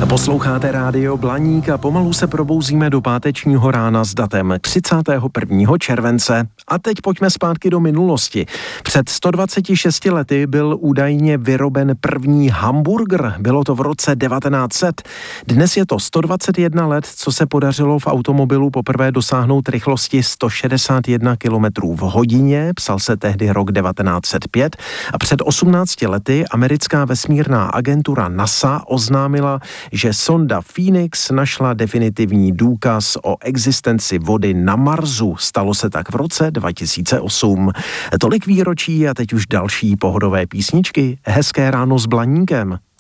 Posloucháte rádio Blaník a pomalu se probouzíme do pátečního rána s datem 31. července. A teď pojďme zpátky do minulosti. Před 126 lety byl údajně vyroben první hamburger. Bylo to v roce 1900. Dnes je to 121 let, co se podařilo v automobilu poprvé dosáhnout rychlosti 161 km v hodině. Psal se tehdy rok 1905. A před 18 lety americká vesmírná agentura NASA oznámila, že sonda Phoenix našla definitivní důkaz o existenci vody na Marsu. Stalo se tak v roce 2008. Tolik výročí a teď už další pohodové písničky. Hezké ráno s Blaníkem.